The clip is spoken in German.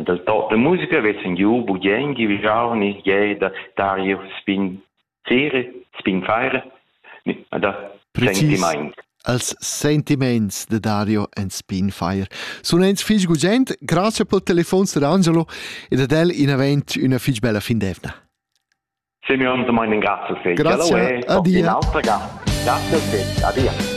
del tot de musica vez in giù bugenghi vigiauni da Dario Spinfeire da sentiment. Als sentiments de Dario and Spinfire. Sunens fisch gugent, grazie pel telefon de Angelo e da del in event una fisch bella fin d'evna. Simeon, da meinen grazie. Grazie, addio. Grazie, addio.